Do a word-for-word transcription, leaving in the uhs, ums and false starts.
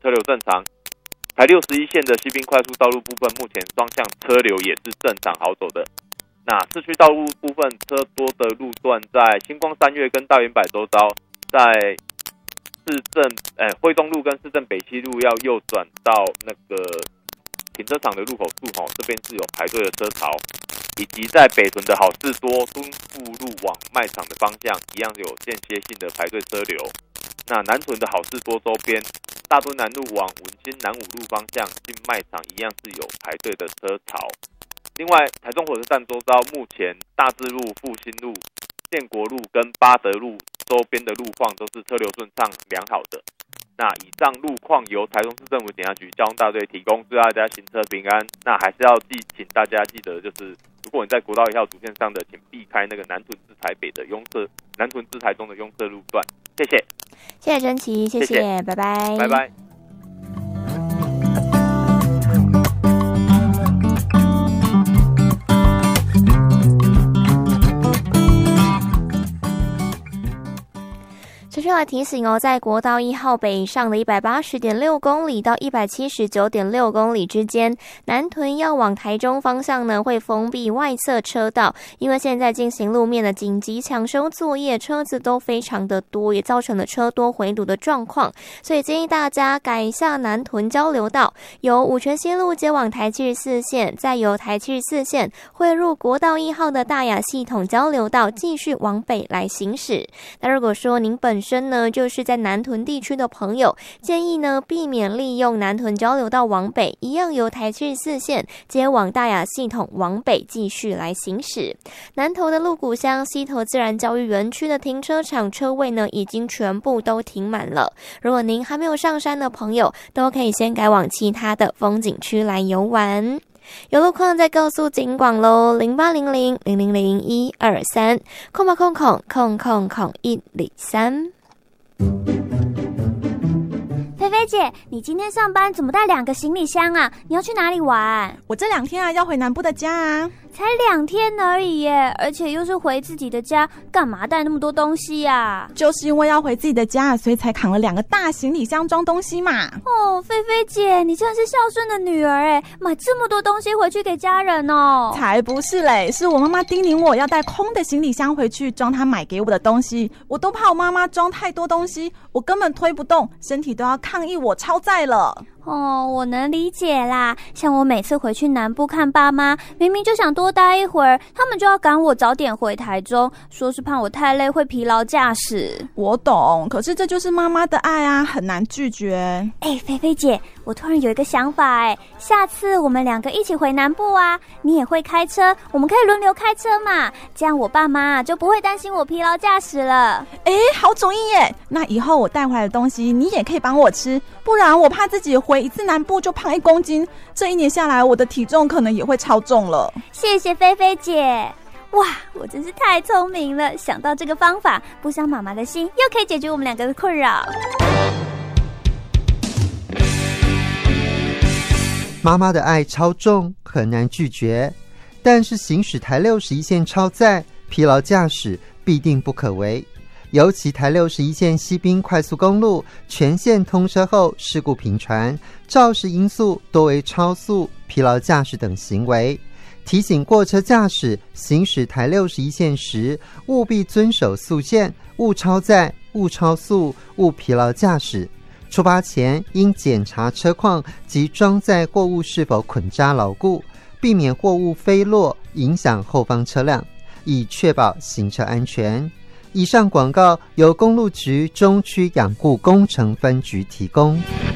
车流正常。台六十一线的西滨快速道路部分，目前双向车流也是正常好走的。那市区道路部分，车多的路段在星光三越跟大圆柏周遭，在市政诶惠东路跟市政北西路要右转到那个停车场的入口处吼，这边是有排队的车潮，以及在北屯的好事多敦富路往卖场的方向，一样有间歇性的排队车流。那南屯的好事多周边，大墩南路往文心南五路方向进卖场，一样是有排队的车潮。另外，台中火车站周遭目前大智路、复兴路、建国路跟八德路周边的路况都是车流顺畅良好的。那以上路况由台中市政府警察局交通大队提供，祝大家行车平安。那还是要记，请大家记得，就是如果你在国道一号主线上的，请避开那个南屯至台北的拥塞，南屯至台中的拥塞路段。谢谢， 谢谢真奇，谢谢，谢谢拜拜， 拜拜。 持续来提醒哦，在国道一号北上的 一百八十点六公里到 一百七十九点六公里之间，南屯要往台中方向呢会封闭外侧车道，因为现在进行路面的紧急抢修作业，车子都非常的多，也造成了车多回堵的状况，所以建议大家改下南屯交流道，由五权西路接往台七十四线，再由台七十四线汇入国道一号的大雅系统交流道，继续往北来行驶。那如果说您本身呢就是在南屯地区的朋友，建议呢避免利用南屯交流道往北，一样由台七十四线接往大雅系统往北继续来行驶。南投的鹿谷乡西投自然教育园区的停车场车位呢已经全部都停满了，如果您还没有上山的朋友，都可以先改往其他的风景区来游玩。有路况再告诉警广咯，零八零零零零零一二三空吧空空空空空一零三。 菲菲姐，你今天上班怎么带两个行李箱啊？你要去哪里玩？ 我这两天啊要回南部的家啊。 才两天而已耶，而且又是回自己的家，干嘛带那么多东西啊？ 就是因为要回自己的家，所以才扛了两个大行李箱装东西嘛。 哦，菲菲姐，你真的是孝顺的女儿耶，买这么多东西回去给家人哦。 才不是嘞，是我妈妈叮咛我要带空的行李箱回去装她买给我的东西，我都怕我妈妈装太多东西，我根本推不动，身体都要抗议我超载了。 哦，我能理解啦。像我每次回去南部看爸妈，明明就想多待一会儿，他们就要赶我早点回台中，说是怕我太累会疲劳驾驶。 我懂，可是这就是妈妈的爱啊，很难拒绝。 哎，菲菲姐，我突然有一个想法哎，下次我们两个一起回南部啊，你也会开车，我们可以轮流开车嘛，这样我爸妈就不会担心我疲劳驾驶了。 哎，好主意耶！那以后我带回来的东西你也可以帮我吃，不然我怕自己回一次南部就胖一公斤，这一年下来我的体重可能也会超重了。 谢谢菲菲姐。哇，我真是太聪明了，想到这个方法，不伤妈妈的心，又可以解决我们两个的困扰。 妈妈的爱超重，很难拒绝，但是行驶台六十一线超载，疲劳驾驶必定不可为。尤其台六十一线西滨快速公路全线通车后，事故频传，肇事因素多为超速、疲劳驾驶等行为。提醒过车驾驶行驶台六十一线时，务必遵守速限，勿超载、勿超速、勿疲劳驾驶。出发前应检查车况及装载货物是否捆扎牢固，避免货物飞落影响后方车辆，以确保行车安全。以上广告由公路局中区养护工程分局提供。